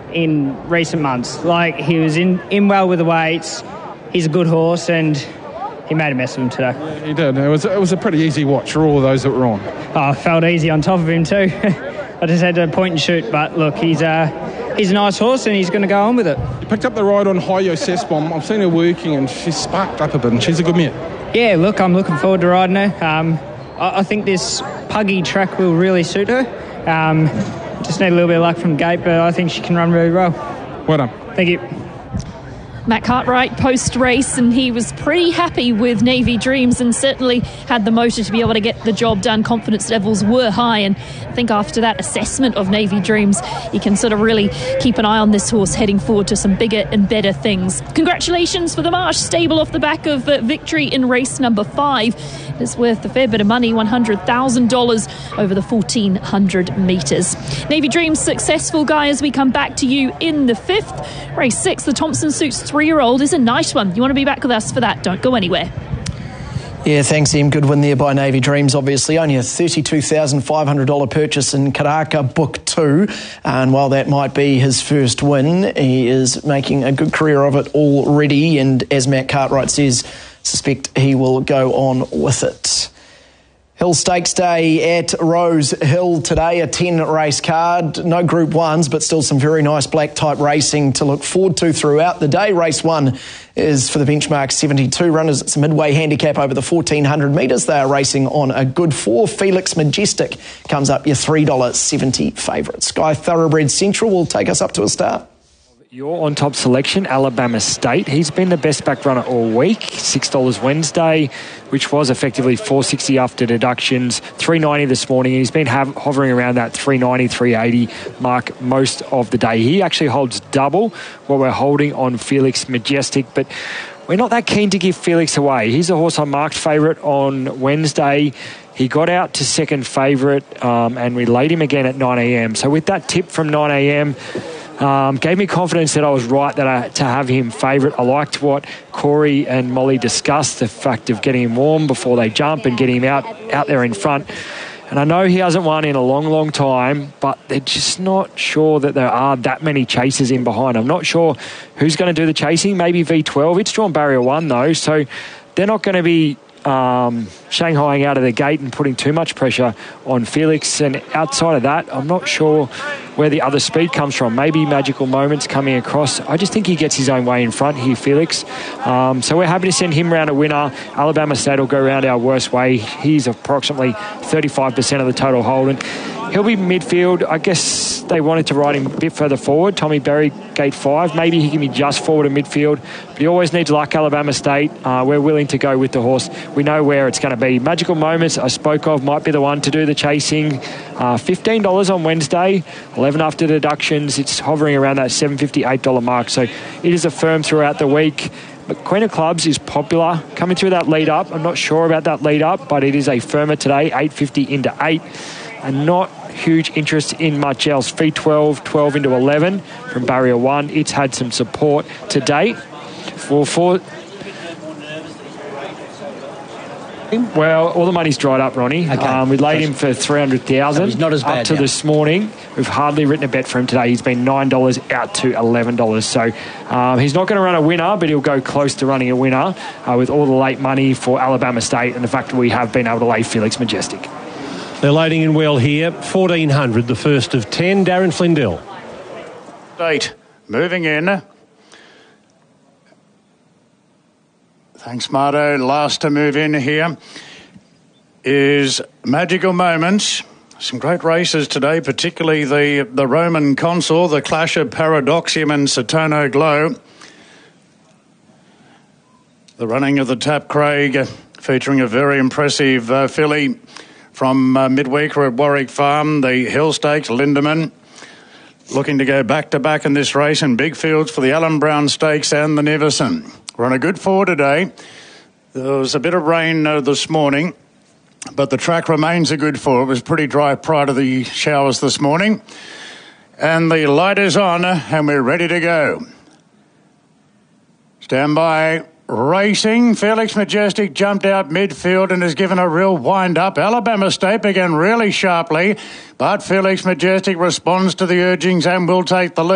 in recent months. Like, he was in well with the weights. He's a good horse, and he made a mess of him today. Yeah, he did. It was a pretty easy watch for all of those that were on. Oh, it felt easy on top of him too. I just had to point and shoot, but look, he's a nice horse and he's going to go on with it. You picked up the ride on Hayo Sesbom. I've seen her working and she's sparked up a bit and she's a good mare. Yeah, look, I'm looking forward to riding her. I think this puggy track will really suit her. Just need a little bit of luck from the gate, but I think she can run really well. Well done. Thank you. Matt Cartwright post-race, and he was pretty happy with Navy Dreams and certainly had the motor to be able to get the job done. Confidence levels were high, and I think after that assessment of Navy Dreams, you can sort of really keep an eye on this horse heading forward to some bigger and better things. Congratulations for the Marsh stable off the back of victory in race number 5. It's worth a fair bit of money, $100,000 over the 1,400 metres. Navy Dreams successful, guy, as we come back to you in the 5th. Race 6, the Thompson Suits 3-year-old is a nice one. You want to be back with us for that? Don't go anywhere. Yeah, thanks, Em. Good win there by Navy Dreams, obviously. Only a $32,500 purchase in Karaka Book 2. And while that might be his first win, he is making a good career of it already. And as Matt Cartwright says, suspect he will go on with it. Hill Stakes Day at Rose Hill today, a 10-race card. No Group 1s, but still some very nice black-type racing to look forward to throughout the day. Race 1 is for the benchmark 72 runners. It's a midway handicap over the 1,400 metres. They are racing on a good 4. Felix Majestic comes up your $3.70 favourite. Sky Thoroughbred Central will take us up to a start. Your on-top selection, Alabama State. He's been the best back runner all week. $6 Wednesday, which was effectively $4.60 after deductions. $3.90 this morning. He's been hovering around that $3.90, $3.80 mark most of the day. He actually holds double what we're holding on Felix Majestic, but we're not that keen to give Felix away. He's a horse I marked favourite on Wednesday. He got out to second favourite, and we laid him again at 9 a.m. So with that tip from 9 a.m., gave me confidence that I was right to have him favourite. I liked what Corey and Molly discussed, the fact of getting him warm before they jump and getting him out there in front. And I know he hasn't won in a long, long time, but they're just not sure that there are that many chasers in behind. I'm not sure who's going to do the chasing. Maybe V12. It's drawn barrier 1 though, so they're not going to be Shanghaiing out of the gate and putting too much pressure on Felix. And outside of that, I'm not sure where the other speed comes from. Maybe Magical Moments coming across. I just think he gets his own way in front here, Felix. So we're happy to send him round a winner. Alabama State will go round our worst way. He's approximately 35% of the total hold. And he'll be midfield. I guess they wanted to ride him a bit further forward. Tommy Berry, gate 5. Maybe he can be just forward in midfield. But he always needs luck, Alabama State. We're willing to go with the horse. We know where it's going to be. Magical Moments, I spoke of, might be the one to do the chasing. $15 on Wednesday, 11 after deductions. It's hovering around that $7.50, $8 mark. So it is a firm throughout the week. But Queen of Clubs is popular. Coming through that lead up. I'm not sure about that lead up, but it is a firmer today, 8.50 into 8. And not huge interest in much else. V12, 12 into 11 from barrier 1. It's had some support to date. Well, all the money's dried up, Ronnie. Okay. We laid him for $300,000. So he's not as bad up to this morning. We've hardly written a bet for him today. He's been $9 out to $11. So he's not going to run a winner, but he'll go close to running a winner with all the late money for Alabama State and the fact that we have been able to lay Felix Majestic. They're loading in well here. 1,400, the first of 10. Darren Flindell. State moving in. Thanks, Marto. Last to move in here is Magical Moments. Some great races today, particularly the Roman Consul, the clash of Paradoxium and Saturno Glow. The running of the Tap Craig, featuring a very impressive filly from midweek at Warwick Farm. The Hill Stakes, Lindemann, looking to go back-to-back in this race in big fields for the Alan Brown Stakes and the Neverson. We're on a good 4 today. There was a bit of rain this morning, but the track remains a good 4. It was pretty dry prior to the showers this morning. And the light is on, and we're ready to go. Stand by. Racing. Felix Majestic jumped out midfield and has given a real wind-up. Alabama State began really sharply, but Felix Majestic responds to the urgings and will take the lead.